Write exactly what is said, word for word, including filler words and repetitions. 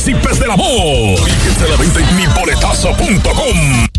Príncipes del Amor. Fíjense la venta en mi boletazo punto com.